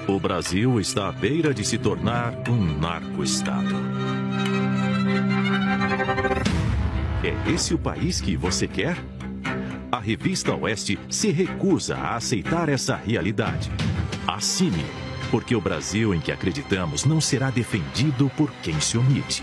O Brasil está à beira de se tornar um narco-estado. É esse o país que você quer? A revista Oeste se recusa a aceitar essa realidade. Assine, porque o Brasil em que acreditamos não será defendido por quem se omite.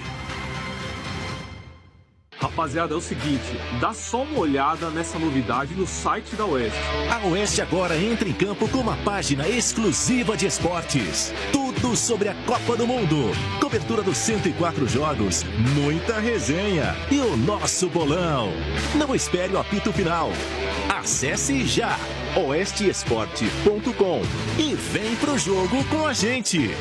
Rapaziada, é o seguinte, dá só uma olhada nessa novidade no site da Oeste. A Oeste agora entra em campo com uma página exclusiva de esportes. Tudo sobre a Copa do Mundo. Cobertura dos 104 jogos, muita resenha e o nosso bolão. Não espere o apito final. Acesse já oesteesporte.com e vem pro jogo com a gente.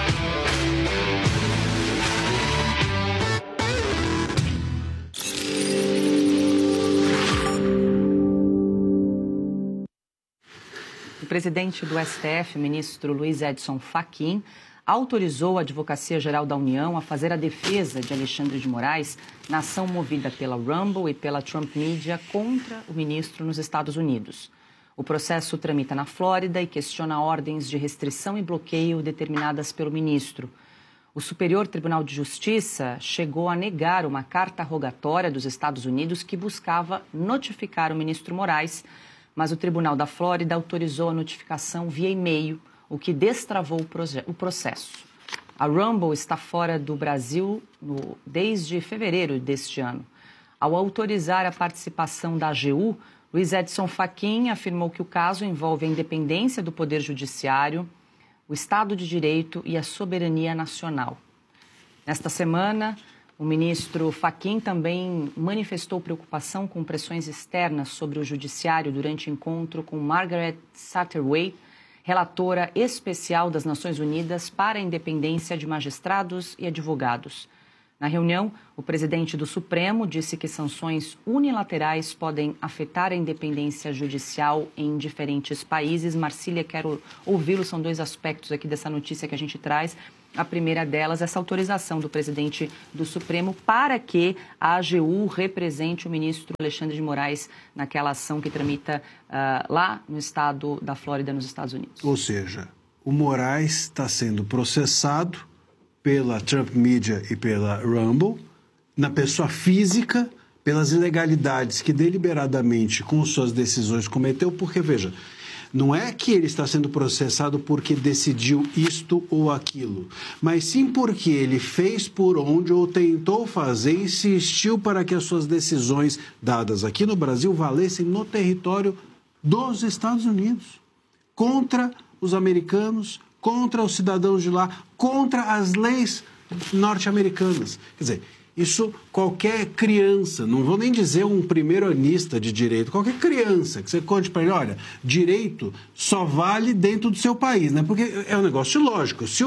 O presidente do STF, ministro Luiz Edson Fachin, autorizou a Advocacia Geral da União a fazer a defesa de Alexandre de Moraes na ação movida pela Rumble e pela Trump Media contra o ministro nos Estados Unidos. O processo tramita na Flórida e questiona ordens de restrição e bloqueio determinadas pelo ministro. O Superior Tribunal de Justiça chegou a negar uma carta rogatória dos Estados Unidos que buscava notificar o ministro Moraes, mas o Tribunal da Flórida autorizou a notificação via e-mail, o que destravou o processo. A Rumble está fora do Brasil desde fevereiro deste ano. Ao autorizar a participação da AGU, Luiz Edson Fachin afirmou que o caso envolve a independência do Poder Judiciário, o Estado de Direito e a soberania nacional. Nesta semana, o ministro Fachin também manifestou preocupação com pressões externas sobre o judiciário durante encontro com Margaret Satterthwaite, relatora especial das Nações Unidas para a independência de magistrados e advogados. Na reunião, o presidente do Supremo disse que sanções unilaterais podem afetar a independência judicial em diferentes países. Marcília, quero ouvi-lo, são dois aspectos aqui dessa notícia que a gente traz. A primeira delas, essa autorização do presidente do Supremo para que a AGU represente o ministro Alexandre de Moraes naquela ação que tramita lá no estado da Flórida, nos Estados Unidos. Ou seja, o Moraes está sendo processado pela Trump Media e pela Rumble, na pessoa física, pelas ilegalidades que deliberadamente, com suas decisões, cometeu, porque, veja, não é que ele está sendo processado porque decidiu isto ou aquilo, mas sim porque ele fez por onde ou tentou fazer e insistiu para que as suas decisões dadas aqui no Brasil valessem no território dos Estados Unidos, contra os americanos, contra os cidadãos de lá, contra as leis norte-americanas. Quer dizer, isso qualquer criança, não vou nem dizer um primeiranista de direito, qualquer criança que você conte para ele, olha, direito só vale dentro do seu país, né? Porque é um negócio lógico. Se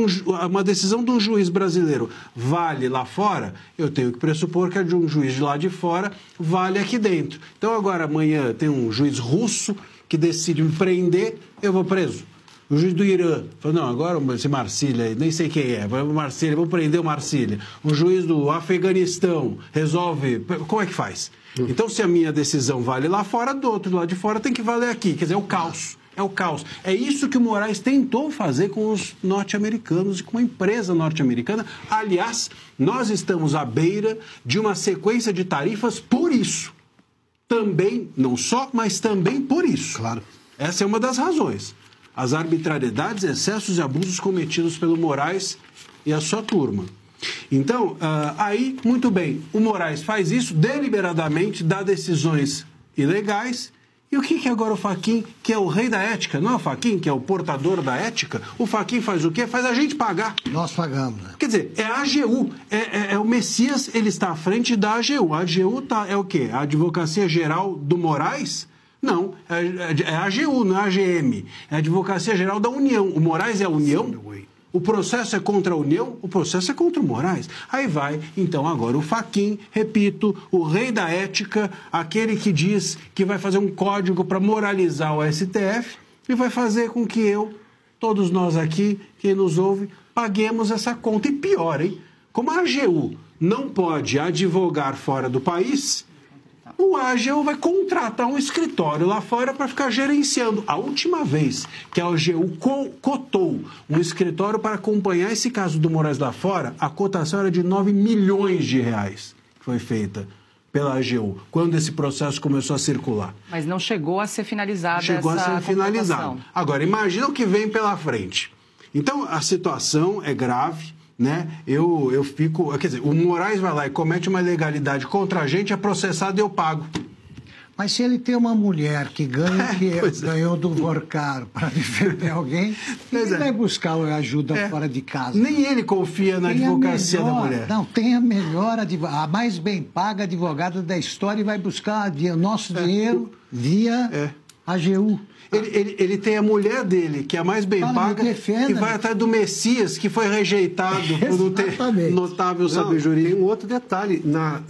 uma decisão de um juiz brasileiro vale lá fora, eu tenho que pressupor que a de um juiz de lá de fora vale aqui dentro. Então agora amanhã tem um juiz russo que decide me prender, eu vou preso. O juiz do Irã falou, não, agora esse Marcília, nem sei quem é, Marcília, vou prender o Marcília. O juiz do Afeganistão resolve, como é que faz? Então, se a minha decisão vale lá fora, do outro lado de fora tem que valer aqui. Quer dizer, é o caos. É o caos. É isso que o Moraes tentou fazer com os norte-americanos e com a empresa norte-americana. Aliás, nós estamos à beira de uma sequência de tarifas por isso. Também, não só, mas também por isso. Claro. Essa é uma das razões. As arbitrariedades, excessos e abusos cometidos pelo Moraes e a sua turma. Então, aí, muito bem, o Moraes faz isso deliberadamente, dá decisões ilegais. E o que agora o Fachin, que é o rei da ética, não é o Fachin, que é o portador da ética? O Fachin faz o quê? Faz a gente pagar. Nós pagamos, né? Quer dizer, é a AGU, é o Messias, ele está à frente da AGU. A AGU é o quê? A Advocacia Geral do Moraes? Não, é a AGU, não é a AGM. É a Advocacia Geral da União. O Moraes é a União? O processo é contra a União? O processo é contra o Moraes. Aí vai, então, agora o Fachin, repito, o rei da ética, aquele que diz que vai fazer um código para moralizar o STF e vai fazer com que todos nós aqui, quem nos ouve, paguemos essa conta. E pior, hein? Como a AGU não pode advogar fora do país, o AGU vai contratar um escritório lá fora para ficar gerenciando. A última vez que a AGU cotou um escritório para acompanhar esse caso do Moraes lá fora, a cotação era de R$9 milhões que foi feita pela AGU, quando esse processo começou a circular. Mas não chegou a ser finalizada essa Chegou a ser finalizado. Agora, imagina o que vem pela frente. Então, a situação é grave, né? Eu fico... Quer dizer, o Moraes vai lá e comete uma ilegalidade contra a gente, é processado e eu pago. Mas se ele tem uma mulher que ganha o que ganhou do Vorcaro para defender alguém, ele vai buscar ajuda fora de casa. Nem ele confia na advocacia da mulher. Não, tem a melhor a mais bem paga advogada da história e vai buscar o nosso dinheiro via AGU. Ele tem a mulher dele, que é a mais bem paga, e vai atrás do Messias, que foi rejeitado por não ter notável saber jurídico. Tem um outro detalhe.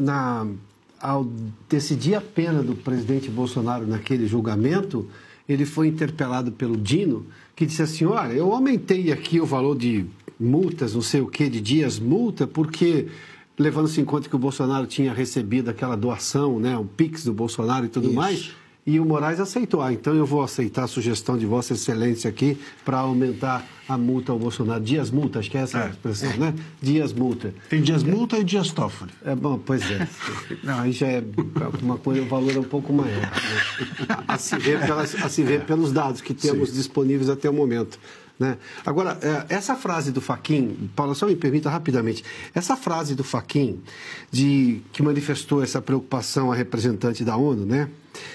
Ao decidir a pena do presidente Bolsonaro naquele julgamento, ele foi interpelado pelo Dino, que disse assim, olha, eu aumentei aqui o valor de multas, não sei o que, de dias multa, porque, levando-se em conta que o Bolsonaro tinha recebido aquela doação, né, um Pix do Bolsonaro e tudo mais, e o Moraes aceitou. Então eu vou aceitar a sugestão de Vossa Excelência aqui para aumentar a multa ao Bolsonaro. Dias multa, acho que é essa a expressão, né? Dias multa. Tem dias multa e dias Toffoli. Bom, pois é. Não, aí já é uma coisa, o valor é um pouco maior. Né? A se ver pelos dados que temos disponíveis até o momento. Né? Agora, essa frase do Fachin, Paulo, só me permita rapidamente, essa frase do Fachin, que manifestou essa preocupação a representante da ONU, né?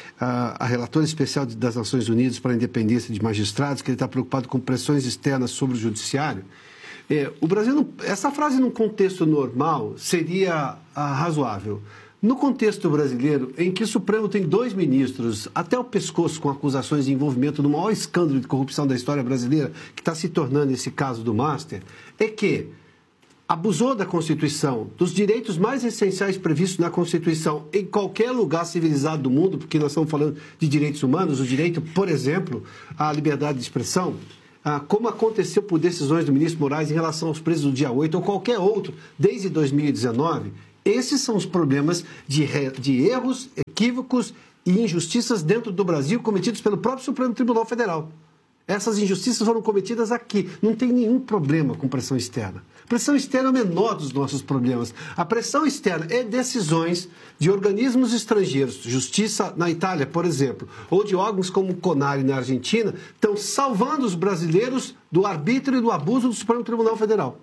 A relatora especial das Nações Unidas para a Independência de Magistrados, que ele está preocupado com pressões externas sobre o judiciário. O Brasil, essa frase num contexto normal seria razoável. No contexto brasileiro, em que o Supremo tem 2 ministros até o pescoço com acusações de envolvimento no maior escândalo de corrupção da história brasileira, que está se tornando esse caso do Master, é que abusou da Constituição, dos direitos mais essenciais previstos na Constituição em qualquer lugar civilizado do mundo, porque nós estamos falando de direitos humanos, o direito, por exemplo, à liberdade de expressão, como aconteceu por decisões do ministro Moraes em relação aos presos do dia 8 ou qualquer outro, desde 2019, esses são os problemas de erros, equívocos e injustiças dentro do Brasil cometidos pelo próprio Supremo Tribunal Federal. Essas injustiças foram cometidas aqui. Não tem nenhum problema com pressão externa. Pressão externa é o menor dos nossos problemas. A pressão externa é decisões de organismos estrangeiros, justiça na Itália, por exemplo, ou de órgãos como o CONARE na Argentina, estão salvando os brasileiros do arbítrio e do abuso do Supremo Tribunal Federal.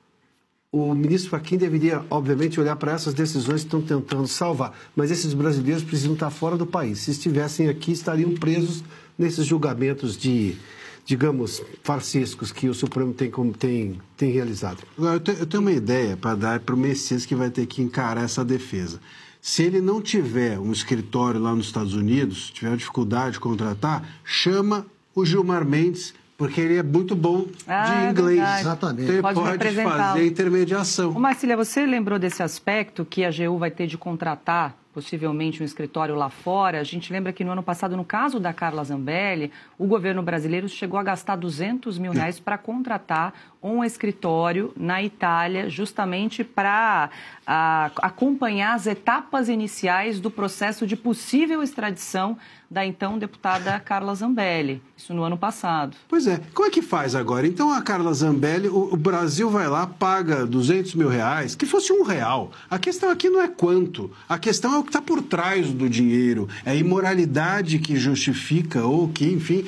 O ministro Fachin deveria, obviamente, olhar para essas decisões que estão tentando salvar. Mas esses brasileiros precisam estar fora do país. Se estivessem aqui, estariam presos nesses julgamentos digamos, farsescos que o Supremo tem realizado. Agora, eu tenho uma ideia para dar para o Messias que vai ter que encarar essa defesa. Se ele não tiver um escritório lá nos Estados Unidos, tiver dificuldade de contratar, chama o Gilmar Mendes, porque ele é muito bom de inglês. Exatamente. Então ele pode fazer a intermediação. Marcília, você lembrou desse aspecto que a AGU vai ter de contratar possivelmente um escritório lá fora? A gente lembra que no ano passado, no caso da Carla Zambelli, o governo brasileiro chegou a gastar R$200 mil para contratar um escritório na Itália, justamente para acompanhar as etapas iniciais do processo de possível extradição da então deputada Carla Zambelli. Isso no ano passado. Pois é. Como é que faz agora? Então a Carla Zambelli, o Brasil vai lá, paga R$200 mil, que fosse R$1. A questão aqui não é quanto. A questão é o que está por trás do dinheiro. É a imoralidade que justifica ou que, enfim,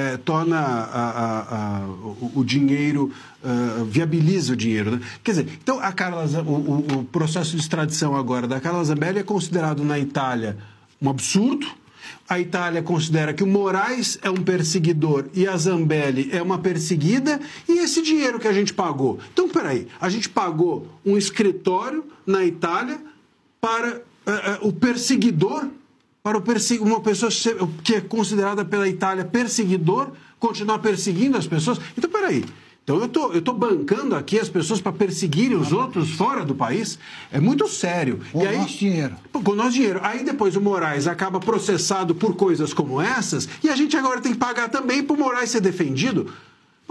torna o dinheiro... viabiliza o dinheiro, né? Quer dizer, então o processo de extradição agora da Carla Zambelli é considerado na Itália um absurdo. A Itália considera que o Moraes é um perseguidor e a Zambelli é uma perseguida, e esse dinheiro que a gente pagou. Então, peraí, a gente pagou um escritório na Itália para o perseguidor, para uma pessoa que é considerada pela Itália perseguidor, continuar perseguindo as pessoas. Então, peraí. Então, eu tô bancando aqui as pessoas para perseguirem os outros fora do país. É muito sério. Com o nosso dinheiro. Com o nosso dinheiro. Aí depois o Moraes acaba processado por coisas como essas, e a gente agora tem que pagar também para o Moraes ser defendido.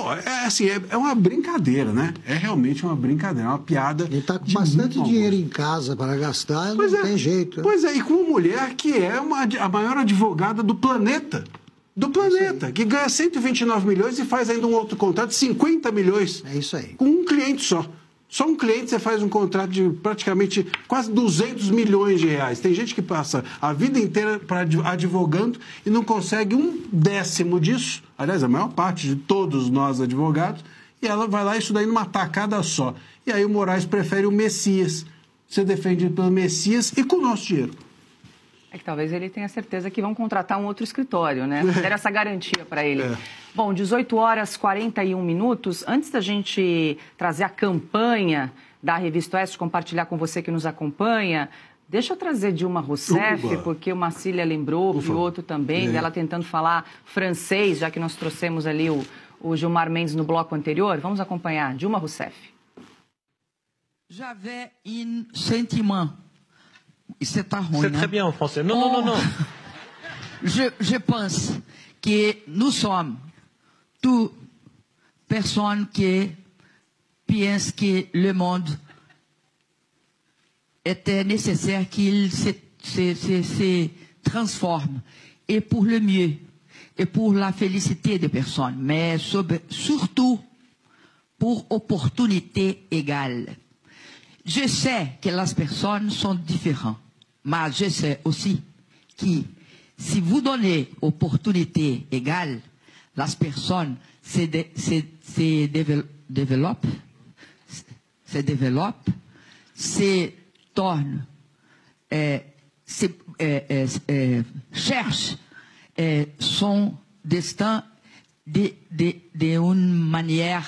É uma brincadeira, né? É realmente uma brincadeira, é uma piada. Ele está com bastante dinheiro em casa para gastar, não tem jeito. Pois é, e com uma mulher que é a maior advogada do planeta. Que ganha 129 milhões e faz ainda um outro contrato de 50 milhões. É isso aí. Com um cliente só. Só um cliente você faz um contrato de praticamente quase 200 milhões de reais. Tem gente que passa a vida inteira advogando e não consegue 1/10 disso. Aliás, a maior parte de todos nós advogados. E ela vai lá isso daí numa tacada só. E aí o Moraes prefere o Messias. Ser defendido pelo Messias e com o nosso dinheiro. É que talvez ele tenha certeza que vão contratar um outro escritório, né? Ter essa garantia para ele. Bom, 18h41. Antes da gente trazer a campanha da Revista Oeste, compartilhar com você que nos acompanha, deixa eu trazer Dilma Rousseff, porque o Marcília lembrou, e o outro também, dela tentando falar francês, já que nós trouxemos ali o Gilmar Mendes no bloco anterior. Vamos acompanhar Dilma Rousseff. J'avais un sentiment. C'est pas ruim, C'est très bien en français. Non. Je pense que nous sommes toutes personnes qui pensent que le monde était nécessaire qu'il se transforme, et pour le mieux, et pour la félicité des personnes, mais surtout pour opportunité égale. Je sais que les personnes sont différentes, mais je sais aussi que si vous donnez opportunité égale, les personnes se développent, se tornent, cherchent son destin d'une manière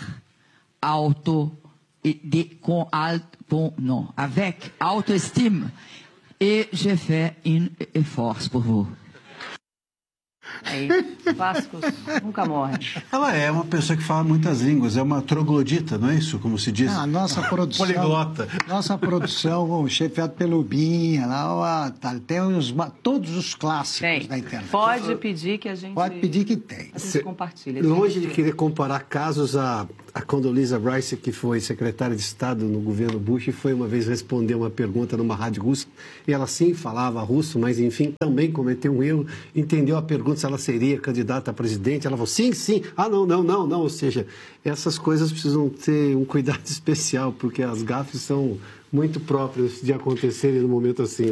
avec autoestime. Et je fais un effort pour vous. Aí, clássicos nunca morrem. Ela é uma pessoa que fala muitas línguas, é uma troglodita, não é isso? Como se diz? A nossa produção. Poliglota. Nossa produção, chefiado pelo Binha, tem todos os clássicos da internet. Pode pedir que a gente. Pode pedir que tem. A gente compartilha. Longe de querer comparar casos, a Condoleezza Rice, que foi secretária de Estado no governo Bush, foi uma vez responder uma pergunta numa rádio russa, e ela sim falava russo, mas enfim, também cometeu um erro, entendeu a pergunta se ela seria candidata a presidente, ela falou sim, não, ou seja, essas coisas precisam ter um cuidado especial, porque as gafes são muito próprias de acontecerem no momento assim.